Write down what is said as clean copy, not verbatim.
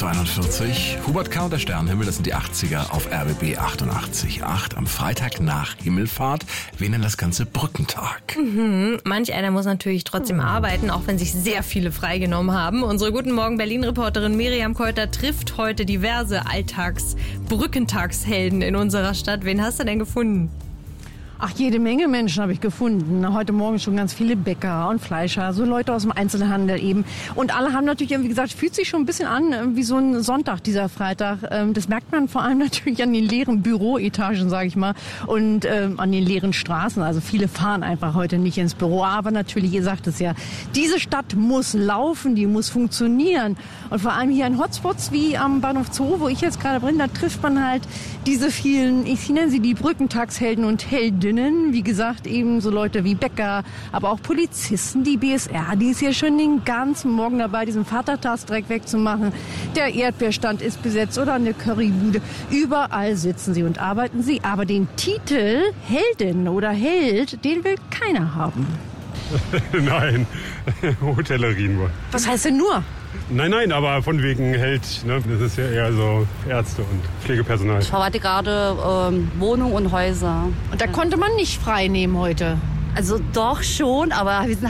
8.41 Uhr. Hubert K. und der Sternenhimmel, das sind die 80er auf RBB 88.8 am Freitag nach Himmelfahrt. Wir nennen das Ganze Brückentag. Manch einer muss natürlich trotzdem arbeiten, auch wenn sich sehr viele freigenommen haben. Unsere Guten Morgen Berlin-Reporterin Miriam Keuter trifft heute diverse Brückentagshelden in unserer Stadt. Wen hast du denn gefunden? Ach, jede Menge Menschen habe ich gefunden. Heute Morgen schon ganz viele Bäcker und Fleischer, so Leute aus dem Einzelhandel eben. Und alle haben natürlich, wie gesagt, fühlt sich schon ein bisschen an wie so ein Sonntag, dieser Freitag. Das merkt man vor allem natürlich an den leeren Büroetagen, sage ich mal, und an den leeren Straßen. Also viele fahren einfach heute nicht ins Büro. Aber natürlich, ihr sagt es ja, diese Stadt muss laufen, die muss funktionieren. Und vor allem hier an Hotspots wie am Bahnhof Zoo, wo ich jetzt gerade bin, da trifft man halt diese vielen, ich nenne sie die Brückentagshelden und Heldinnen. Wie gesagt, eben so Leute wie Bäcker, aber auch Polizisten, die BSR, die ist hier schon den ganzen Morgen dabei, diesen Vatertagsdreck wegzumachen. Der Erdbeerstand ist besetzt oder eine Currybude. Überall sitzen sie und arbeiten sie. Aber den Titel Heldin oder Held, den will keiner haben. Nein, Hotellerie nur. Was heißt denn nur? Nein, aber von wegen Held, ne? Das ist ja eher so Ärzte und Pflegepersonal. Ich verwarte gerade Wohnungen und Häuser. Und da konnte man nicht frei nehmen heute. Also doch schon, aber wir